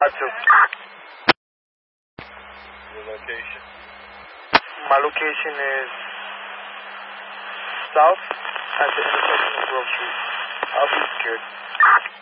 2. Your location? My location is south at the intersection of Grove Street. I'll be secured.